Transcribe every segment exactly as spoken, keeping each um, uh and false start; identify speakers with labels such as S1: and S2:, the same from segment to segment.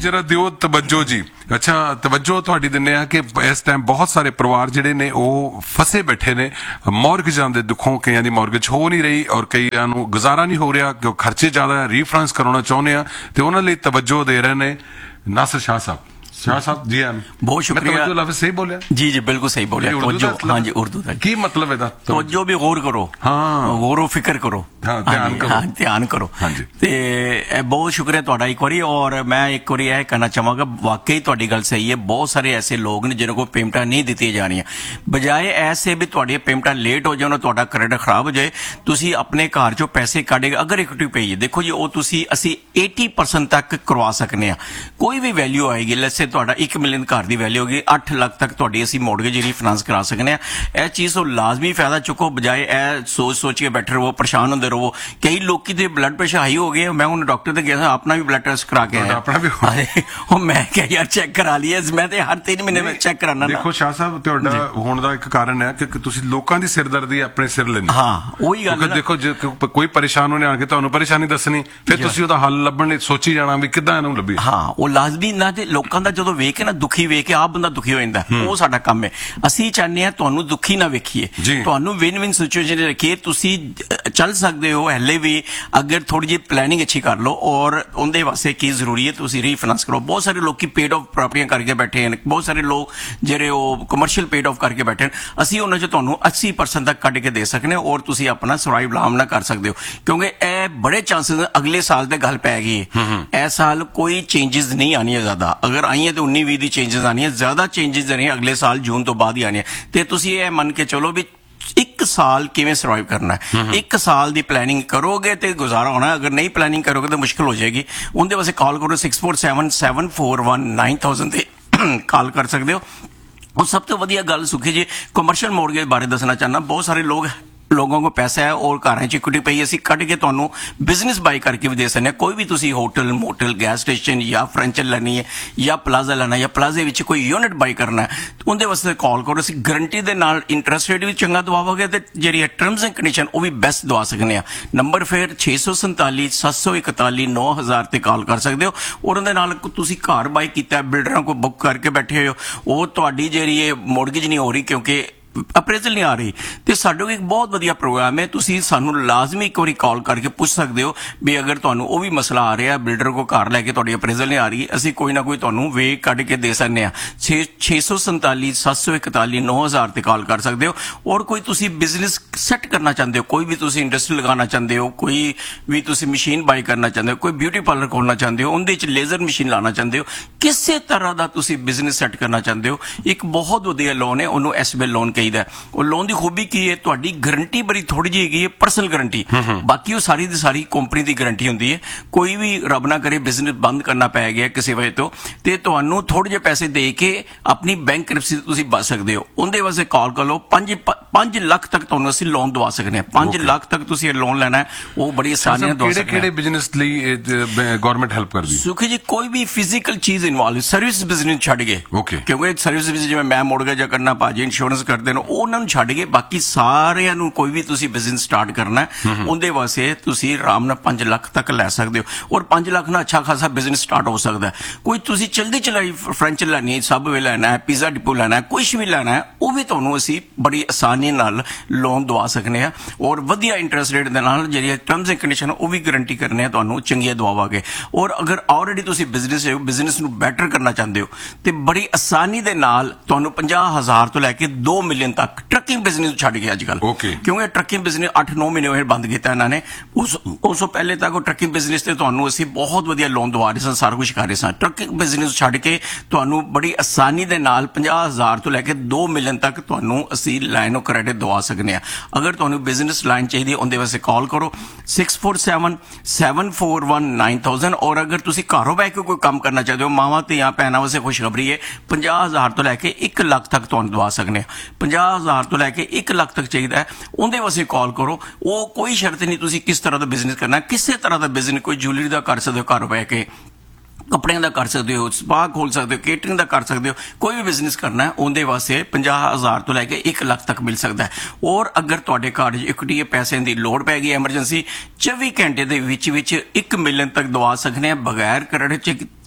S1: जरा दिओ तवज्जो जी। अच्छा तवज्जो तुहाडी दिन्ने आ कि इस टाइम बहुत सारे परिवार जिहड़े ने ਉਹ फसे बैठे ने मॉर्गेजां दे दुखों, कईयां दी मॉर्गेज हो नहीं रही और कईयां नूं गुजारा नहीं हो रहा कि खर्चे ज्यादा रीफाइनेंस कराउणा चाहुंदे आ ते उहनां लई तवज्जो दे रहे ने नासिर शाह साहब। शाह साहब जी आन
S2: बहुत शुक्रिया।
S1: लफ्ज़ सही बोलिया
S2: जी जी बिल्कुल सही बोलिया। तवज्जो, हाँ जी उर्दू का
S1: की मतलब है?
S2: तवज्जो भी गौर करो, हाँ गौर फिक्र करो, हाँ ध्यान करो, हाँ ध्यान करो। हाँ जी ते बहुत शुक्रिया तुहाडा एक बारी। और मैं एक बारी यह कहना चाहांगा वाकई तुहाडी गल सही है। बहुत सारे ऐसे लोग ने जिन्हों को पेमेंटां नहीं दित्तियां जा रही, बजाए ऐसे भी तुहाडी पेमेंटां लेट हो जाए, तुहाडा क्रेडिट खराब हो जाए, तुसी अपने घर चों पैसे काढेगा। अगर इक्विटी पई है देखो जी, वो तुसी असी अस्सी परसेंट तक करवा सकने आ। कोई भी वैल्यू आएगी, लेट्स ਤੁਹਾਡਾ एक मिलियन घर की वैल्यू होगी, अठ लाख तक ਤੁਹਾਡੀ ਅਸੀਂ ਮੋਰਗੇਜ ਰੀਫਾਈਨਾਂਸ ਕਰਾ ਸਕਨੇ ਆ। ਇਹ ਚੀਜ਼ ਤੋਂ ਲਾਜ਼ਮੀ ਫਾਇਦਾ ਚੁੱਕੋ, ਬਜਾਏ ਇਹ ਸੋਚ ਸੋਚ ਕੇ ਬੈਠੇ ਰਹੋ, ਪਰੇਸ਼ਾਨ ਹੁੰਦੇ ਰਹੋ। ਕਈ ਲੋਕੀ ਦੇ ਬਲੱਡ ਪ੍ਰੈਸ਼ਰ ਹਾਈ ਹੋ ਗਏ। ਮੈਂ ਹੁਣ ਡਾਕਟਰ ਤੇ ਗਿਆ ਸਾਂ, ਆਪਣਾ ਵੀ ਬਲੱਡ ਟੈਸਟ ਕਰਾ ਕੇ ਆਇਆ। ਆਪਣਾ ਵੀ ਉਹ ਮੈਂ ਕਿਹਾ ਯਾਰ ਚੈੱਕ ਕਰਾ ਲਈਏ, ਮੈਂ ਤੇ ਹਰ ਤਿੰਨ ਮਹੀਨੇ ਵਿੱਚ ਚੈੱਕ ਕਰਾਣਾ।
S1: ਦੇਖੋ ਸ਼ਾਹ ਸਾਹਿਬ ਤੁਹਾਡਾ ਹੋਣ ਦਾ ਇੱਕ ਕਾਰਨ ਹੈ ਕਿ ਤੁਸੀਂ ਲੋਕਾਂ ਦੀ ਸਿਰਦਰਦੀ ਆਪਣੇ ਸਿਰ ਲੈਂਦੇ।
S2: ਹਾਂ ਉਹੀ ਗੱਲ ਹੈ।
S1: ਦੇਖੋ ਜੇ ਕੋਈ ਪਰੇਸ਼ਾਨ ਹੋਣੇ ਆਣ ਕੇ ਤੁਹਾਨੂੰ ਪਰੇਸ਼ਾਨੀ ਦੱਸਣੀ, ਫਿਰ ਤੁਸੀਂ ਉਹਦਾ ਹੱਲ ਲੱਭਣ ਲਈ ਸੋਚੀ ਜਾਣਾ ਵੀ ਕਿੱਦਾਂ ਇਹਨੂੰ ਲੱਭੀ।
S2: ਹਾਂ ਉਹ ਲਾਜ਼ਮੀ ਨਾ ਤੇ ਲੋਕਾਂ ਦਾ ਜਦੋਂ ਵੇਖ ਕੇ ਨਾ ਦੁਖੀ ਵੇਖ ਕੇ ਆਪ ਬੰਦਾ ਦੁਖੀ ਹੋ ਜਾਂਦਾ, ਉਹ ਸਾਡਾ ਕੰਮ ਹੈ। ਅਸੀਂ ਚਾਹੁੰਦੇ ਹਾਂ ਤੁਹਾਨੂੰ ਦੁਖੀ ਨਾ ਵੇਖੀਏ, ਤੁਹਾਨੂੰ ਵਿਨ ਵਿਨ ਸਿਚੁਏਸ਼ਨ ਰੱਖੀਏ। ਤੁਸੀਂ ਚੱਲ ਸਕਦੇ ਹੋ ਹਲੇ ਵੀ, ਅਗਰ ਥੋੜੀ ਜਿਹੀ ਪਲੈਨਿੰਗ ਅੱਛੀ ਕਰ ਲਓ। ਔਰ ਉਹਦੇ ਵਾਸਤੇ ਕੀ ਜ਼ਰੂਰੀ ਹੈ, ਤੁਸੀਂ ਰੀਫਾਈਨਾਂਸ ਕਰੋ। ਬਹੁਤ ਸਾਰੇ ਲੋਕੀ ਪੇਡ ਆਫ ਪ੍ਰਾਪਰਟੀਆਂ ਕਰਕੇ ਬੈਠੇ ਹਨ, ਬਹੁਤ ਸਾਰੇ ਲੋਕ ਜਿਹੜੇ ਉਹ ਕਮਰਸ਼ੀਅਲ ਪੇਡ ਆਫ ਕਰਕੇ ਬੈਠੇ ਹਨ। ਅਸੀਂ ਉਹਨਾਂ 'ਚ ਤੁਹਾਨੂੰ अस्सी परसेंट तक ਕੱਢ ਕੇ ਦੇ ਸਕਨੇ ਔਰ ਤੁਸੀਂ ਆਪਣਾ ਸਰਵਾਈਵ ਆਰਾਮ ਨਾਲ ਕਰ ਸਕਦੇ ਹੋ, ਕਿਉਂਕਿ ਇਹ ਬੜੇ ਚਾਂਸਸ ਅਗਲੇ ਸਾਲ ਤੇ ਗੱਲ ਪੈ ਗਈ ਹੈ। ਇਸ ਸਾਲ ਕੋਈ ਚੇਂਜਸ ਨਹੀਂ ਆਣੀਆਂ ਜ਼ਿਆਦਾ, ਅਗਰ ਆਈਆਂ ਤੇ उन्नीस बीस ਦੀ ਚੇਂਜਸ ਆਣੀਆਂ, ਜ਼ਿਆਦਾ ਚੇਂਜਸ ਨਹੀਂ ਅਗਲੇ ਸਾਲ ਜੂਨ ਤੋਂ ਬਾਅਦ ਹੀ ਆਣੀਆਂ। ਤੇ ਤੁਸੀਂ ਇਹ ਮੰਨ ਕੇ ਚਲੋ ਵੀ ਇੱਕ ਸਾਲ ਕਿਵੇਂ ਸਰਵਾਈਵ ਕਰਨਾ ਹੈ। ਇੱਕ ਸਾਲ ਦੀ ਪਲੈਨਿੰਗ ਕਰੋਗੇ ਤੇ ਗੁਜ਼ਾਰਾ ਹੋਣਾ, ਅਗਰ ਨਹੀਂ ਪਲੈਨਿੰਗ ਕਰੋਗੇ ਤਾਂ ਮੁਸ਼ਕਿਲ ਹੋ ਜਾਏਗੀ। ਉਹਦੇ ਵਾਸਤੇ ਕਾਲ ਕਰੋ six four seven seven four one nine thousand ਤੇ ਕਾਲ ਕਰ ਸਕਦੇ ਹੋ। और सब तो वधिया गल सुखी जी कमर्शियल मॉर्गेज बारे दसना चाहना। बहुत सारे लोग लोगों को पैसा है और घर इक्विटी पई, असीं कट के तुहानूं बिजनेस बाई करके भी दे सकते हैं। कोई भी तुसीं होटल मोटल गैस स्टेशन या फ्रेंचाइज लैनी है या प्लाजा लेना या प्लाजे विच कोई यूनिट बाई करना है, उहदे वास्ते कॉल करो। असीं गारंटी दे नाल इंटरस्ट रेट भी चंगा दवावांगे ते जिहड़ी टर्म्स एंड कंडीशन वो भी बेस्ट दवा सकने आ। नंबर फिर छे सौ संताली सत्त सौ इकताली नौ हज़ार ते कॉल कर सकते हो। और उहदे नाल तुसीं घर बाई कीता, बिल्डरां को बुक करके बैठे हो, वो तुहाडी जिहड़ी मॉर्गेज नहीं हो रही क्योंकि अप्रेजल नहीं आ रही, तो साडे एक बहुत वधिया प्रोग्राम है। तुसीं सानूं लाजमी एक बारी कॉल करके पूछ सकते हो भी अगर तुहानूं वो भी मसला आ रहा है, बिल्डर को घर लैके तुहाडी अप्रेजल नहीं आ रही, असीं कोई ना कोई तुहानूं वे कढ के दे सकने आ। छे छे सौ संताली सत्त सौ इकताली नौ हज़ार ते कॉल कर सकते हो। और कोई तुसीं बिजनेस सैट करना चाहते हो, कोई भी तुसीं इंडस्ट्री लगाना चाहते हो, कोई भी तुसीं मशीन बाई करना चाहते हो, कोई ब्यूटी पार्लर खोलना चाहते हो, उहदे च लेजर मशीन लाना चाहते हो, किसी तरह का तुसीं बिजनेस सैट करना चाहते हो, एक बहुत वधिया लोन है, उहनूं एस बी लोन कहीदा है। और लोन की खूबी की है, तुहाडी गारंटी बड़ी थोड़ी जी हैगी है, पर्सनल गारंटी, बाकी वो सारी दी सारी कंपनी की गारंटी होंदी है। कोई भी रब ना करे बिजनेस बंद करना पै गया किसी वजह तो, ते तुहानूं थोड़े जे पैसे दे के अपनी बैंक करप्सी तुसीं बच सकते हो। उहदे वास्ते कॉल कर लो। पांच पांच लाख तक तुहानूं असीं लोन दवा सकने हैं। पांच लाख तक तुसीं लोन लेना है, वो बड़ी आसानी नाल दवा सकते हैं।
S1: किहड़े बिजनेस लई गवर्नमेंट हेल्प करदी?
S2: सुखी जी कोई भी फिजिकल चीज इन्वॉल्व, सर्विस बिजनेस छड्ड के, क्योंकि सर्विस बिजनेस जिवें मैं मोड़गेज करना, भाजी इंश्योरेंस करते हैं, उन्हां नूं छड्ड के बाकी सारिਆਂ ਨੂੰ कोई भी तुसीं बिजनेस स्टार्ट करना है, उहदे वास्ते तुसीं आराम नाल पांच लाख तक लै सकदे हो। और पांच लाख नाल अच्छा खासा बिजनेस स्टार्ट हो सकता है। कोई तुसीं चलदी चलाई फ्रेंच लैनी है, सबवे लैना है, पिज़्ज़ा डिपो लैना है, कुछ भी लैना है, वो भी तुहानूं असीं बड़ी आसानी नाल लोन दवा सकने हैं। और वधिया इंटरस्ट रेट दे नाल जिहड़ी टर्म्स एंड कंडीशन वो भी गारंटी करने तुहानूं चंगीआं दवावांगे। और अगर ऑलरेडी तुसीं बिजनेस बिजनेस नूं बैटर करना चाहते हो तो बड़ी आसानी दे नाल तुहानूं पचास हज़ार तो लैके दो मिलियन तक ट्रकिंग बिजनेस छड्ड के अजकल, क्योंकि ट्रकिंग बिजनेस अठ नौ महीने होए बंद किया इन्होंने। उस उस तो पहले तक ट्रकिंग बिजनेस से तुहानूं असीं बहुत वधिया लोन दवा रहे सन, सारा कुछ कर रहे सन। ट्रकिंग बिजनेस छड्ड के तुहानूं बड़ी आसानी दे नाल पचास हज़ार तो लैके दो मिलियन तक तुहानूं असीं लाइन ऑफ क्रेडिट दवा सकने आ। अगर तुहानूं बिजनेस लाइन चाहिए उहदे वास्ते कॉल करो six four seven seven four one nine thousand. और अगर तुसीं घरों बह के कोई काम करना चाहते हो, मावां धीआं भैणां वास्ते खुशखबरी है, पचास हज़ार तो लैके एक लाख तक तुहानूं दवा सकने आ। पचास हज़ार तो लैके एक लाख तक चाहिए है, उहदे वास्ते कॉल करो। वो कोई शर्त नहीं तुसीं किस तरह का बिजनेस करना है, किसी तरह का बिजनेस, कोई ज्वैलरी का कर सकते हो, घर बह के कपड़े का कर सकते हो, स्पा खोल सकते हो, केटरिंग का कर सकते हो, कोई भी बिजनेस करना है उनके वास्ते पचास हज़ार तो लैके एक लाख तक मिल सकता है। और अगर तुहाडे घर इक्विटी पैसे की लोड़ पै गई एमरजेंसी, चौबीस घंटे के विच विच एक मिलियन तक दवा सकने बगैर क्रेडिट चेक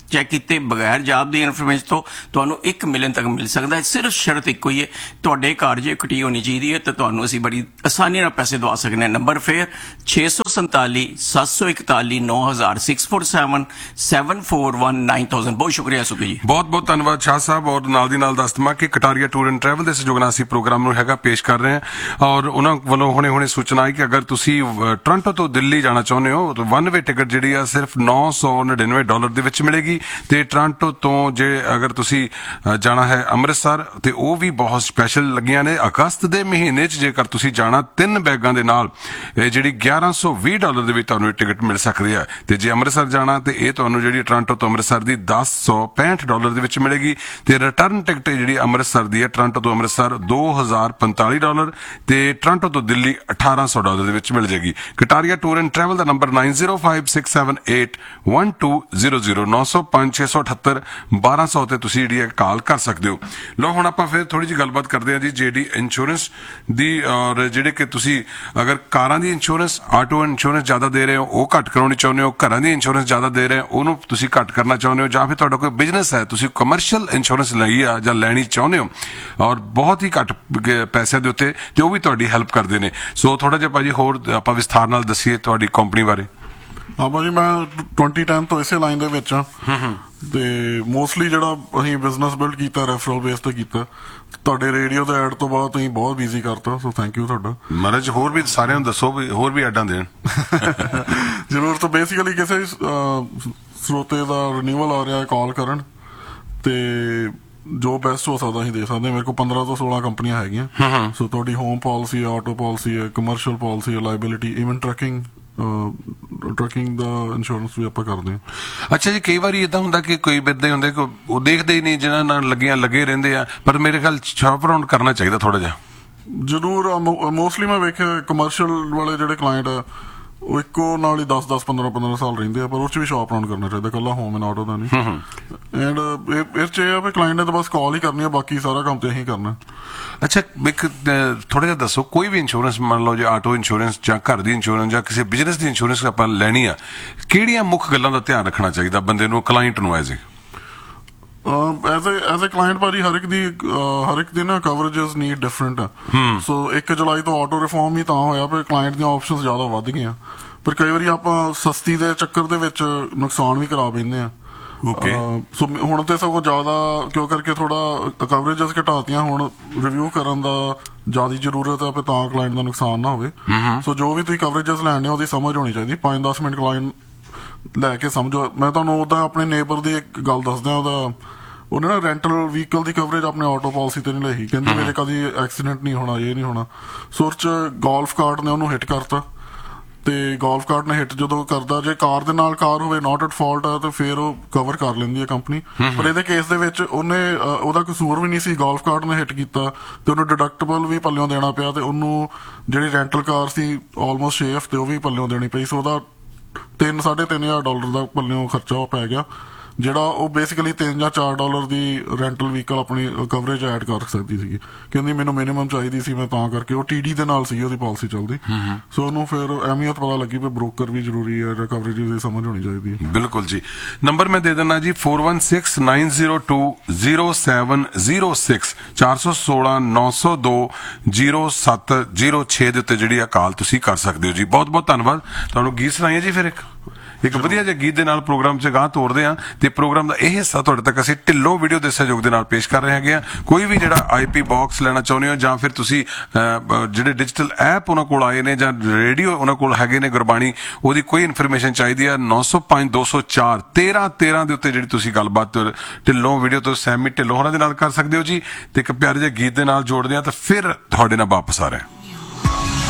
S2: ਚੈੱਕ ਕੀਤੇ ਬਗੈਰ ਜਾਬ ਦੀ ਇਨਫੋਰਮੇਸ਼ਨ ਤੋਂ ਤੁਹਾਨੂੰ ਇੱਕ ਮਿਲੀਅਨ ਤੱਕ ਮਿਲ ਸਕਦਾ ਹੈ। ਸਿਰਫ ਸ਼ਰਤ ਇੱਕੋ ਹੀ ਹੈ, ਤੁਹਾਡੇ ਘਰ ਜੇ ਇਕੱਠੀ ਹੋਣੀ ਚਾਹੀਦੀ ਹੈ, ਤਾਂ ਤੁਹਾਨੂੰ ਅਸੀਂ ਬੜੀ ਆਸਾਨੀ ਨਾਲ ਪੈਸੇ ਦਵਾ ਸਕਦੇ ਹਾਂ। ਨੰਬਰ ਫੇਰ ਛੇ ਸੌ ਸੰਤਾਲੀ ਸੱਤ ਸੌ ਇਕਤਾਲੀ ਨੌ ਹਜ਼ਾਰ six four seven seven four one nine thousand. ਬਹੁਤ ਸ਼ੁਕਰੀਆ ਸੁਖੀ ਜੀ,
S1: ਬਹੁਤ ਬਹੁਤ ਧੰਨਵਾਦ ਸ਼ਾਹ ਸਾਹਿਬ। ਔਰ ਨਾਲ ਦੀ ਨਾਲ ਦੱਸ ਦਵਾਂ ਕਿ ਕਟਾਰੀਆ ਟੂਰ ਐਂਡ ਟਰੈਵਲ ਦੇ ਸਹਿਯੋਗ ਨਾਲ ਅਸੀਂ ਪ੍ਰੋਗਰਾਮ ਨੂੰ ਹੈਗਾ ਪੇਸ਼ ਕਰ ਰਹੇ ਹਾਂ। ਔਰ ਉਹਨਾਂ ਵੱਲੋਂ ਹੁਣੇ ਹੁਣੇ ਸੂਚਨਾ ਆਈ ਕਿ ਅਗਰ ਤੁਸੀਂ ਟੋਰਾਂਟੋ ਤੋਂ ਦਿੱਲੀ ਜਾਣਾ ਚਾਹੁੰਦੇ ਹੋ ਤਾਂ ਵਨ ਵੇ ਟਿਕਟ ਜਿਹੜੀ ਆ ਸਿਰਫ ਨੌ ਸੌ ਨੜਿਨਵੇਂ ਡਾਲਰ ਦੇ ਵਿੱਚ ਮਿਲੇਗੀ। ਤੇ ਟੋਰਾਂਟੋ ਤੋਂ ਜੇ ਅਗਰ ਤੁਸੀਂ ਜਾਣਾ ਹੈ ਅੰਮ੍ਰਿਤਸਰ ਤੇ ਉਹ ਵੀ ਬਹੁਤ ਸਪੈਸ਼ਲ ਲੱਗੀਆਂ ਨੇ। ਅਗਸਤ ਦੇ ਮਹੀਨੇ 'ਚ ਜੇਕਰ ਤੁਸੀਂ ਜਾਣਾ ਤਿੰਨ ਬੈਗਾਂ ਦੇ ਨਾਲ ਇਹ ਜਿਹੜੀ ਗਿਆਰਾਂ ਸੌ ਵੀਹ ਡਾਲਰ ਦੇ ਵਿੱਚ ਤੁਹਾਨੂੰ ਇਹ ਟਿਕਟ ਮਿਲ ਸਕਦੀ ਹੈ। ਤੇ ਜੇ ਅੰਮ੍ਰਿਤਸਰ ਜਾਣਾ ਤੇ ਇਹ ਤੁਹਾਨੂੰ ਜਿਹੜੀ ਟੋਰਾਂਟੋ ਤੋਂ ਅੰਮ੍ਰਿਤਸਰ ਦੀ ਦਸ ਸੌ ਪੈਂਹਠ ਡਾਲਰ ਦੇ ਵਿੱਚ ਮਿਲੇਗੀ। ਤੇ ਰਿਟਰਨ ਟਿਕਟ ਜਿਹੜੀ ਅੰਮ੍ਰਿਤਸਰ ਦੀ ਹੈ ਟੋਰਾਂਟੋ ਤੋਂ ਅੰਮ੍ਰਿਤਸਰ ਦੋ ਹਜ਼ਾਰ ਪੰਤਾਲੀ ਡਾਲਰ ਤੇ ਟੋਰਾਂਟੋ ਤੋਂ ਦਿੱਲੀ ਅਠਾਰਾਂ ਸੌ ਡਾਲਰ ਦੇ ਵਿੱਚ ਮਿਲ ਜਾਏਗੀ। Kataria tour and travel the number nine zero five six seven eight one two zero zero ਨੌ ਸੌ ਪੰਜ ਛੇ ਸੌ ਅਠੱਤਰ ਬਾਰਾਂ ਸੌ ਤੇ ਤੁਸੀਂ ਜਿਹੜੀ ਹੈ ਕਾਲ ਕਰ ਸਕਦੇ ਹੋ। ਲੋ ਹੁਣ ਆਪਾਂ ਫਿਰ ਥੋੜੀ ਜਿਹੀ ਗੱਲਬਾਤ ਕਰਦੇ ਹਾਂ ਜੀ ਜੇਡੀ ਇੰਸ਼ੋਰੈਂਸ ਦੀ। ਔਰ ਜਿਹੜੇ ਕਿ ਤੁਸੀਂ ਅਗਰ ਕਾਰਾਂ ਦੀ ਇੰਸ਼ੋਰੈਂਸ ਆਟੋ ਇੰਸ਼ੋਰੈਂਸ ਜ਼ਿਆਦਾ ਦੇ ਰਹੇ ਹੋ ਉਹ ਘੱਟ ਕਰਾਉਣੀ ਚਾਹੁੰਦੇ ਹੋ, ਘਰਾਂ ਦੀ ਇੰਸ਼ੋਰੈਂਸ ਜ਼ਿਆਦਾ ਦੇ ਰਹੇ ਹੋ ਉਹਨੂੰ ਤੁਸੀਂ ਘੱਟ ਕਰਨਾ ਚਾਹੁੰਦੇ ਹੋ, ਜਾਂ ਫਿਰ ਤੁਹਾਡਾ ਕੋਈ ਬਿਜ਼ਨਸ ਹੈ ਤੁਸੀਂ ਕਮਰਸ਼ੀਅਲ ਇੰਸ਼ੋਰੈਂਸ ਲਈ ਆ ਜਾਂ ਲੈਣੀ ਚਾਹੁੰਦੇ ਹੋ ਔਰ ਬਹੁਤ ਹੀ ਘੱਟ ਪੈਸਿਆਂ ਦੇ ਉੱਤੇ, ਤੇ ਉਹ ਵੀ ਤੁਹਾਡੀ ਹੈਲਪ ਕਰਦੇ ਨੇ। ਸੋ ਥੋੜਾ ਜਿਹਾ ਭਾਜੀ ਹੋਰ ਆਪਾਂ ਵਿਸਥਾਰ ਨਾਲ ਦੱਸੀਏ ਤੁਹਾਡੀ ਕੰਪਨੀ ਬਾਰੇ।
S3: ਹਾਂ ਭਾਜੀ, ਮੈਂ ਟਵੈਂਟੀ ਟੈਨ ਤੋਂ ਇਸੇ ਲਾਈਨ ਦੇ ਵਿੱਚ ਆ ਤੇ ਮੋਸਟਲੀ ਜਿਹੜਾ ਅਸੀਂ ਬਿਜ਼ਨਸ ਬਿਲਡ ਕੀਤਾ ਰੈਫਰਲ ਬੇਸ ਤੇ ਕੀਤਾ। ਤੁਹਾਡੇ ਰੇਡੀਓ ਦੇ ਐਡ ਤੋਂ ਬਾਅਦ ਤੁਸੀਂ ਬਹੁਤ ਬਿਜ਼ੀ ਕਰਤਾ, ਸੋ ਥੈਂਕ ਯੂ ਤੁਹਾਡਾ।
S1: ਮਹਾਰਾਜ ਹੋਰ ਵੀ ਸਾਰਿਆਂ ਨੂੰ ਦੱਸੋ ਵੀ ਹੋਰ ਵੀ ਐਡਾਂ ਦੇਣ
S3: ਜ਼ਰੂਰ। ਤਾਂ ਬੇਸਿਕਲੀ ਕਿਸੇ ਸਰੋਤੇ ਦਾ ਰਿਨਿਊਅਲ ਆ ਰਿਹਾ ਕਾਲ ਕਰਨ ਤੇ ਜੋ ਬੈਸਟ ਹੋ ਸਕਦਾ ਅਸੀਂ ਦੇ ਸਕਦੇ। ਮੇਰੇ ਕੋਲ ਪੰਦਰਾਂ ਤੋਂ ਸੋਲਾਂ ਕੰਪਨੀਆਂ ਹੈਗੀਆਂ। ਸੋ ਤੁਹਾਡੀ ਹੋਮ ਪਾਲਿਸੀ ਹੈ, ਆਟੋ ਪਾਲਿਸੀ ਹੈ, ਕਮਰਸ਼ੀਅਲ ਪਾਲਿਸੀ ਹੈ, ਲਾਇਬਿਲਿਟੀ, ਈਵਨ ਟਰੱਕਿੰਗ ਟਰੱਕਿੰਗ ਦਾ ਇੰਸ਼ੋਰੈਂਸ ਵੀ ਆਪਾਂ ਕਰਦੇ ਹਾਂ।
S1: ਅੱਛਾ ਜੀ, ਕਈ ਵਾਰੀ ਇਦਾਂ ਹੁੰਦਾ ਕਿ ਕੋਈ ਬੰਦੇ ਹੁੰਦੇ ਕਿ ਉਹ ਦੇਖਦੇ ਹੀ ਨਹੀਂ, ਜਿਹਨਾਂ ਨਾਲ ਲੱਗੀਆਂ ਲੱਗੇ ਰਹਿੰਦੇ ਆ, ਪਰ ਮੇਰੇ ਖਿਆਲ ਸ਼ਾਪ ਅਰਾਊਂਡ ਕਰਨਾ ਚਾਹੀਦਾ ਥੋੜਾ ਜਿਹਾ।
S3: ਜ਼ਰੂਰ। ਮੋਸਟਲੀ ਮੈਂ ਵੇਖਿਆ ਕਮਰਸ਼ੀਅਲ ਵਾਲੇ ਜਿਹੜੇ ਕਲਾਇੰਟ ਆ ਉਹ ਇੱਕੋ ਨਾਲ ਹੀ ਦਸ ਦਸ ਪੰਦਰਾਂ ਪੰਦਰਾਂ ਸਾਲ ਰਹਿੰਦੇ ਆ, ਪਰ ਉਹ 'ਚ ਵੀ ਸ਼ਾਪ ਅਰਾਊਂਡ ਕਰਨਾ ਚਾਹੀਦਾ, ਇਕੱਲਾ ਹੋਮ ਐਂਡ ਆਟੋ ਦਾ ਨਹੀਂ। ਐਂਡ ਇਹ 'ਚ ਇਹ ਆ ਵੀ ਕਲਾਇੰਟ ਨੇ ਤਾਂ ਬਸ ਕਾਲ ਹੀ ਕਰਨੀ ਆ, ਬਾਕੀ ਸਾਰਾ ਕੰਮ ਤੇ ਅਸੀਂ ਕਰਨਾ।
S1: ਅੱਛਾ, ਇੱਕ ਥੋੜਾ ਜਿਹਾ ਦੱਸੋ, ਕੋਈ ਵੀ ਇੰਸ਼ੋਰੈਂਸ ਮੰਨ ਲਓ ਜੇ ਆਟੋ ਇੰਸ਼ੋਰੈਂਸ ਜਾਂ ਘਰ ਦੀ ਇੰਸ਼ੋਰੈਂਸ ਜਾਂ ਕਿਸੇ ਬਿਜ਼ਨਸ ਦੀ ਇੰਸ਼ੋਰੈਂਸ ਆਪਾਂ ਲੈਣੀ ਆ, ਕਿਹੜੀਆਂ ਮੁੱਖ ਗੱਲਾਂ ਦਾ ਧਿਆਨ ਰੱਖਣਾ ਚਾਹੀਦਾ ਬੰਦੇ ਨੂੰ, ਕਲਾਇੰਟ ਨੂੰ as a
S3: as as a client ਭਾਜੀ? ਹਰ ਇੱਕ ਦੀ ਹਰ ਇੱਕ ਦੀ ਨਾ ਕਵਰੇਜਸ ਨੀਡ ਡਿਫਰੈਂਟ ਆ। ਸੋ ਇੱਕ ਜੁਲਾਈ ਤੋਂ ਆਟੋ ਰਿਫਾਰਮ ਹੀ ਤਾਂ ਹੋਇਆ ਪਰ ਕਲਾਇੰਟ ਦੀਆਂ ਆਪਸ਼ਨਸ ਜ਼ਿਆਦਾ ਵੱਧ ਗਈਆਂ, ਪਰ ਕਈ ਵਾਰੀ ਆਪਾਂ ਸਸਤੀ ਦੇ ਚੱਕਰ ਦੇ ਵਿੱਚ ਨੁਕਸਾਨ ਵੀ ਕਰਾ ਪੈਂਦੇ ਆ। ਸੋ ਹੁਣ ਤੇ ਸਗੋਂ ਜ਼ਿਆਦਾ ਕਿਉਂ ਕਰਕੇ ਥੋੜਾ ਕਵਰੇਜਸ ਘਟਾਤੀਆਂ, ਹੁਣ ਰਿਵਿਊ ਕਰਨ ਦਾ ਜ਼ਿਆਦਾ ਜ਼ਰੂਰਤ ਹੈ ਤਾਂ ਕਲਾਇੰਟ ਦਾ ਨੁਕਸਾਨ ਨਾ ਹੋਵੇ। ਸੋ ਜੋ ਵੀ ਤੁਸੀਂ ਕਵਰੇਜਸ ਲੈਣੇ ਉਹਦੀ ਸਮਝ ਹੋਣੀ ਚਾਹੀਦੀ। ਪੰਜ ਦਸ ਮਿੰਟ ਕਲਾਇੰਟ ਲੈ ਕੇ ਸਮਝੋ। ਮੈਂ ਤੁਹਾਨੂੰ ਉਹਦਾ ਆਪਣੇ ਨੇਬਰ ਦੀ ਇੱਕ ਗੱਲ ਦੱਸਦਾ। ਉਹਦਾ ਉਹਨੇ ਨਾ ਰੈਂਟਲ ਵਹੀਕਲ ਦੀ ਕਵਰੇਜ ਆਪਣੇ ਆਟੋ ਪਾਲਿਸੀ ਤੇ ਨਹੀਂ ਲਈ, ਕਹਿੰਦੇ ਮੇਰੇ ਕਦੀ ਐਕਸੀਡੈਂਟ ਨਹੀਂ ਹੋਣਾ, ਇਹ ਨਹੀਂ ਹੋਣਾ। ਸੋ ਉਹ 'ਚ ਗੋਲਫ ਕਾਰਟ ਨੇ ਉਹਨੂੰ ਹਿੱਟ ਕਰਤਾ ਤੇ ਗੋਲਫ ਕਾਰਟ ਨੇ ਹਿੱਟ ਜਦੋਂ ਕਰਦਾ, ਜੇ ਕਾਰ ਦੇ ਨਾਲ ਕਾਰ ਹੋਵੇ ਨਾਟ ਐਟ ਫਾਲਟ ਆ ਤੇ ਫਿਰ ਉਹ ਕਵਰ ਕਰ ਲੈਂਦੀ ਹੈ ਕੰਪਨੀ। ਪਰ ਇਹਦੇ ਕੇਸ ਦੇ ਵਿੱਚ ਉਹਨੇ ਉਹਦਾ ਕਸੂਰ ਵੀ ਨਹੀਂ ਸੀ, ਗੋਲਫ ਕਾਰਟ ਨੇ ਹਿੱਟ ਕੀਤਾ ਤੇ ਉਹਨੂੰ ਡਿਡਕਟੇਬਲ ਵੀ ਪੱਲਿਓਂ ਦੇਣਾ ਪਿਆ ਤੇ ਉਹਨੂੰ ਜਿਹੜੀ ਰੈਂਟਲ ਕਾਰ ਸੀ ਆਲਮੋਸਟ ਛੇ ਹਫ਼ਤੇ ਉਹ ਵੀ ਪੱਲਿਓਂ ਦੇਣੀ ਪਈ। ਸੋ ਉਹਦਾ ਤਿੰਨ ਸਾਢੇ ਤਿੰਨ ਹਜ਼ਾਰ ਡਾਲਰ ਦਾ ਪੱਲਿਓਂ ਖਰਚਾ ਪੈ ਗਿਆ, ਜਿਹੜਾ ਉਹ ਬੇਸਿਕਲੀ ਤਿੰਨ ਜਾਂ ਚਾਰ ਡਾਲਰ ਦੀ ਰੈਂਟਲ ਵਹੀਕਲ ਆਪਣੀ ਕਵਰੇਜ ਐਡ ਕਰ ਸਕਦੀ ਸੀ। ਕਹਿੰਦੀ ਮੈਨੂੰ ਮਿਨੀਮਮ ਚਾਹੀਦੀ ਸੀ, ਮੈਂ ਤਾਂ ਕਰਕੇ ਉਹ ਟੀਡੀ ਦੇ ਨਾਲ ਸੀ ਉਹਦੀ ਪਾਲਿਸੀ ਚੱਲਦੀ। ਸੋ ਉਹਨੂੰ ਫਿਰ ਅਹਿਮੀਅਤ ਪਤਾ ਲੱਗੀ ਵੀ ਬ੍ਰੋਕਰ ਵੀ ਜ਼ਰੂਰੀ ਹੈ, ਕਵਰੇਜ ਦੀ ਸਮਝ ਹੋਣੀ ਚਾਹੀਦੀ ਹੈ।
S1: ਬਿਲਕੁਲ ਜੀ। ਨੰਬਰ ਮੈਂ ਦੇ ਦਿੰਦਾ ਜੀ four one six nine zero two zero seven zero six ਚਾਰ ਸੌ ਸੋਲਾਂ ਨੌ ਸੌ ਦੋ ਜ਼ੀਰੋ ਸੱਤ ਜ਼ੀਰੋ ਛੇ ਦੇ ਉੱਤੇ ਜਿਹੜੀ ਆ ਕਾਲ ਤੁਸੀਂ ਕਰ ਸਕਦੇ ਹੋ ਜੀ। ਬਹੁਤ ਬਹੁਤ ਧੰਨਵਾਦ। ਤੁਹਾਨੂੰ ਗੀਤ ਸੁਣਾਈਏ ਜੀ ਫਿਰ ਇੱਕ ਇੱਕ ਵਧੀਆ ਜਿਹਾ ਗੀਤ ਦੇ ਨਾਲ ਪ੍ਰੋਗਰਾਮ 'ਚ ਗਾਂ ਤੋਰਦੇ ਹਾਂ ਤੇ ਪ੍ਰੋਗਰਾਮ ਦਾ ਇਹ ਹਿੱਸਾ ਤੁਹਾਡੇ ਤੱਕ ਅਸੀਂ ਢਿੱਲੋਂ ਵੀਡੀਓ ਦੇ ਸਹਿਯੋਗ ਦੇ ਨਾਲ ਪੇਸ਼ ਕਰ ਰਹੇ ਹੈਗੇ ਆ। ਕੋਈ ਵੀ ਜਿਹੜਾ ਆਈ ਪੀ ਬਾਕਸ ਲੈਣਾ ਚਾਹੁੰਦੇ ਹੋ ਜਾਂ ਫਿਰ ਤੁਸੀਂ ਜਿਹੜੇ ਡਿਜੀਟਲ ਐਪ ਉਹਨਾਂ ਕੋਲ ਆਏ ਨੇ ਜਾਂ ਰੇਡੀਓ ਉਹਨਾਂ ਕੋਲ ਹੈਗੇ ਨੇ ਗੁਰਬਾਣੀ, ਉਹਦੀ ਕੋਈ ਇਨਫੋਰਮੇਸ਼ਨ ਚਾਹੀਦੀ ਆ ਨੌ ਸੌ ਪੰਜ ਦੋ ਸੌ ਚਾਰ ਤੇਰਾਂ ਤੇਰਾਂ ਦੇ ਉੱਤੇ ਜਿਹੜੀ ਤੁਸੀਂ ਗੱਲਬਾਤ ਢਿੱਲੋਂ ਵੀਡੀਓ ਤੋਂ ਸੈਮੀ ਢਿੱਲੋਂ ਹੋਰਾਂ ਦੇ ਨਾਲ ਕਰ ਸਕਦੇ ਹੋ ਜੀ। ਤੇ ਇੱਕ ਪਿਆਰੇ ਜਿਹੇ ਗੀਤ ਦੇ ਨਾਲ ਜੋੜਦੇ ਹਾਂ ਤਾਂ ਫਿਰ ਤੁਹਾਡੇ ਨਾਲ ਵਾਪਸ ਆ ਰਹੇ ਹਾਂ।